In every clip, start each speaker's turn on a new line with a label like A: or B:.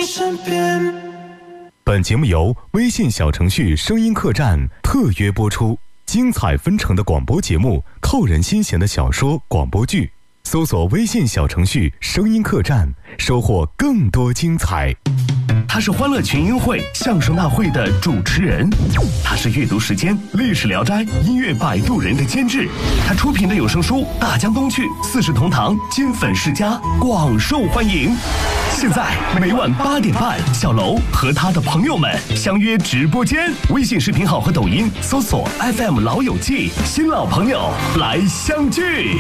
A: 身边。
B: 本节目由微信小程序声音客栈特约播出，精彩纷呈的广播节目，扣人心弦的小说广播剧，搜索微信小程序声音客栈，收获更多精彩。
C: 他是欢乐群英会相声大会的主持人，他是阅读时间历史聊斋音乐摆渡人的监制，他出品的有声书大江东去四世同堂金粉世家广受欢迎。现在每晚8点半，小楼和他的朋友们相约直播间，微信视频号和抖音搜索 FM 老友记，新老朋友来相聚。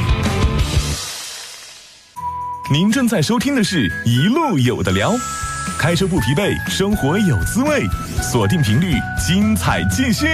D: 您正在收听的是一路有的聊，开车不疲惫，生活有滋味，锁定频率，精彩继续。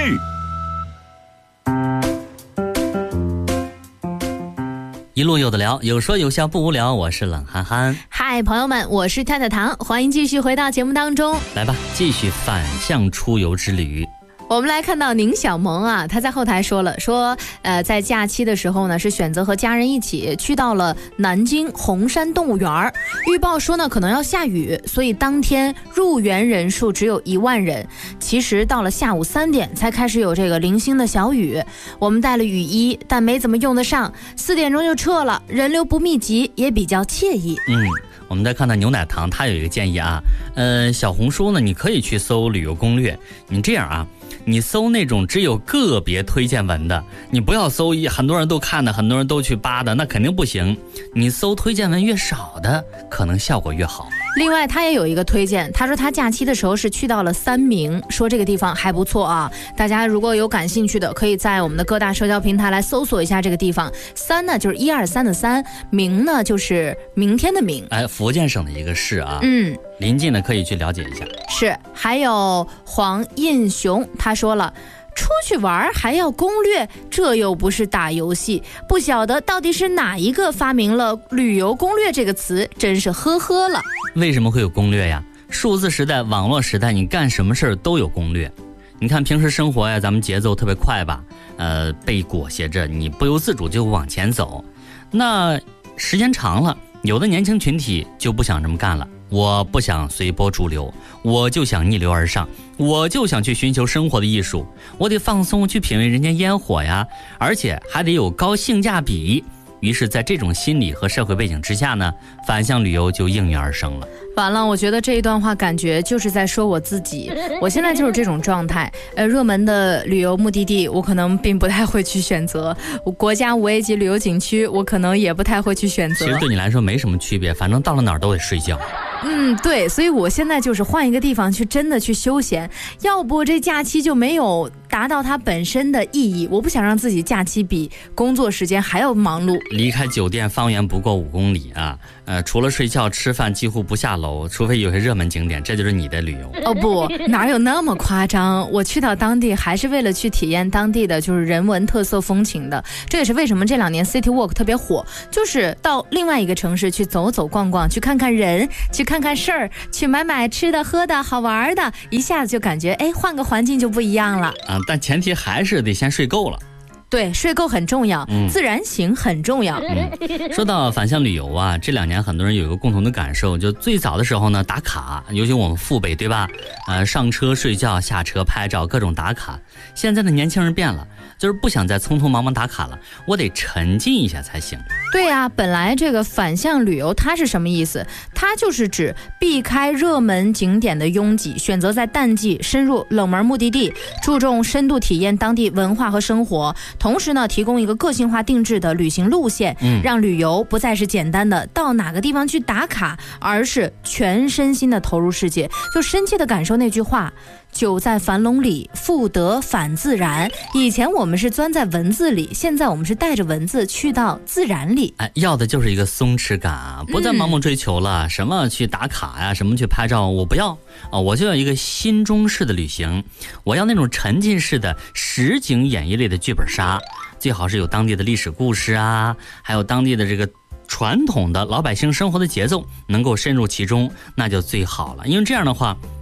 E: 一路有的聊，有说有笑不无聊，我是冷憨憨。
F: 嗨，朋友们，我是太太糖，欢迎继续回到节目当中。
E: 来吧，继续反向出游之旅。
F: 我们来看到宁小萌啊，他在后台说了，在假期的时候呢，是选择和家人一起去到了南京红山动物园，预报说呢可能要下雨，所以当天入园人数只有1万人。其实到了下午3点才开始有这个零星的小雨，我们带了雨衣，但没怎么用得上，4点钟就撤了，人流不密集，也比较惬意。
E: 我们再看到牛奶糖，他有一个建议啊，小红书呢，你可以去搜旅游攻略，你这样啊，你搜那种只有个别推荐文的，你不要搜很多人都看的，很多人都去扒的，那肯定不行。你搜推荐文越少的，可能效果越好。
F: 另外他也有一个推荐，他说他假期的时候是去到了三明，说这个地方还不错啊，大家如果有感兴趣的，可以在我们的各大社交平台来搜索一下这个地方。三呢就是1、2、3的3，明呢就是明天的明，
E: 福建省的一个市啊，临近的可以去了解一下。
F: 是，还有黄印雄他说了，出去玩还要攻略，这又不是打游戏，不晓得到底是哪一个发明了旅游攻略这个词，真是呵呵了。
E: 为什么会有攻略呀？数字时代，网络时代，你干什么事儿都有攻略。你看平时生活呀，咱们节奏特别快吧，被裹挟着，你不由自主就往前走。那时间长了，有的年轻群体就不想这么干了。我不想随波逐流，我就想逆流而上，我就想去寻求生活的艺术，我得放松，去品味人间烟火呀，而且还得有高性价比。于是在这种心理和社会背景之下呢，反向旅游就应运而生了。
F: 完了，我觉得这一段话感觉就是在说我自己，我现在就是这种状态。热门的旅游目的地我可能并不太会去选择，国家5A 级旅游景区我可能也不太会去选择。
E: 其实对你来说没什么区别，反正到了哪儿都得睡觉。
F: 对，所以我现在就是换一个地方去真的去休闲，要不这假期就没有达到它本身的意义。我不想让自己假期比工作时间还要忙碌。
E: 离开酒店方圆不过5公里啊，除了睡觉吃饭几乎不下楼，除非有些热门景点，这就是你的旅游。
F: 哦不，哪有那么夸张？我去到当地还是为了去体验当地的就是人文特色风情的。这也是为什么这2年 City Walk 特别火，就是到另外一个城市去走走逛逛，去看看人，去看看事儿，去买买吃的喝的好玩的，一下子就感觉换个环境就不一样了
E: 但前提还是得先睡够了。
F: 对，睡够很重要，自然醒很重要。
E: 说到反向旅游啊，这2年很多人有一个共同的感受，就最早的时候呢，打卡，尤其我们父辈对吧？上车睡觉，下车拍照，各种打卡。现在的年轻人变了，就是不想再匆匆忙忙打卡了，我得沉浸一下才行。
F: 对啊，本来这个反向旅游它是什么意思？它就是指避开热门景点的拥挤，选择在淡季深入冷门目的地，注重深度体验当地文化和生活，同时呢提供一个个性化定制的旅行路线，让旅游不再是简单的到哪个地方去打卡，而是全身心的投入世界，就深切的感受那句话，久在樊笼里，复得返自然。以前我们是钻在文字里，现在我们是带着文字去到自然里。
E: 要的就是一个松弛感啊，不再盲目追求了，什么去打卡呀，什么去拍照，我不要我就要一个心中式的旅行，我要那种沉浸式的实景演绎类的剧本杀，最好是有当地的历史故事啊，还有当地的这个传统的老百姓生活的节奏能够深入其中，那就最好了。因为这样的话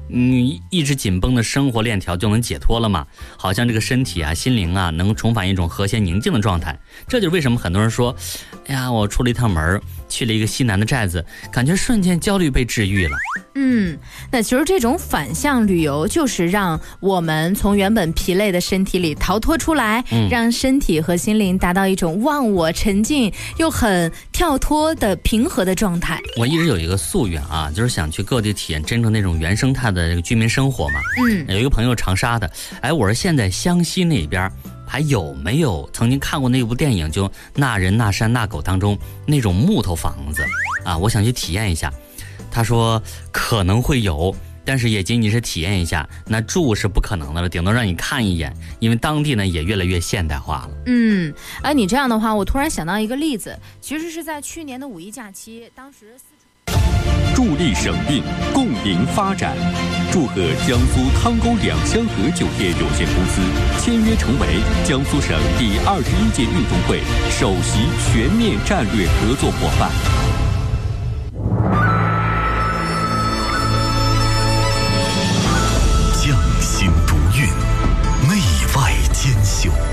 E: 你一直紧绷的生活链条就能解脱了嘛？好像这个身体啊、心灵啊，能重返一种和谐宁静的状态。这就是为什么很多人说，哎呀，我出了一趟门，去了一个西南的寨子，感觉瞬间焦虑被治愈了。
F: 那其实这种反向旅游就是让我们从原本疲累的身体里逃脱出来，让身体和心灵达到一种忘我、沉静又很跳脱的平和的状态。
E: 我一直有一个夙愿啊，就是想去各地体验真正那种原生态的这个居民生活嘛。有一个朋友长沙的，哎，我说现在湘西那边还有没有曾经看过那部电影，就《那人那山那狗》当中那种木头房子啊？我想去体验一下。他说可能会有，但是也仅仅是体验一下，那住是不可能的了，顶多让你看一眼，因为当地呢也越来越现代化了。
F: 你这样的话，我突然想到一个例子，其实是在去年的5一假期，当时
A: 助力省运，共赢发展。祝贺江苏汤沟两香河酒店有限公司签约成为江苏省第21届运动会首席全面战略合作伙伴。
B: 匠心独运，内外兼修。